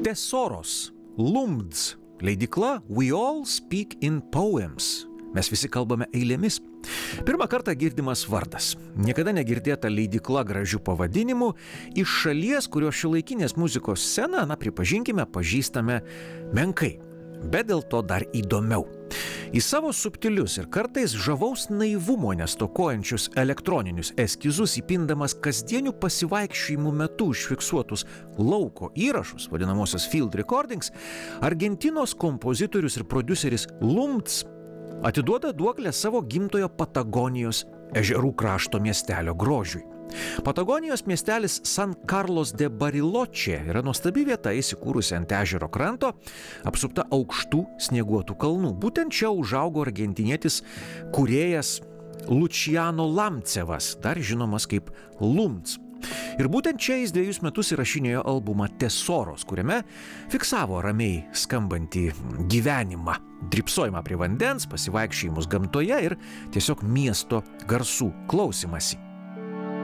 Tesoros, Lumds, leidykla We All Speak in Poems. Mes visi kalbame eilėmis. Pirmą kartą girdimas vardas. Niekada negirdėta leidykla gražių pavadinimų iš šalies, kurio šiuolaikinės muzikos sceną, pripažinkime, pažįstame menkai. Bet dėl to dar įdomiau. Į savo subtilius ir kartais žavaus naivumo nestokojančius elektroninius eskizus įpindamas kasdienių pasivaikščiojimų metu užfiksuotus lauko įrašus, vadinamosios field recordings, Argentinos kompozitorius ir prodiuseris Lumds atiduoda duoklę savo gimtojo Patagonijos ežerų krašto miestelio grožiui. Patagonijos miestelis San Carlos de Bariloche yra nuostabi vieta įsikūrusi ant ežero kranto, apsupta aukštų snieguotų kalnų. Būtent čia užaugo argentinietis kūrėjas Luciano Lamcevas, dar žinomas kaip Lumds. Ir būtent čia jis 2 metus įrašinėjo albumą Tesoros, kuriame fiksavo ramiai skambantį gyvenimą, drybsojimą prie vandens, pasivaikščiojimus gamtoje ir tiesiog miesto garsų klausimąsi.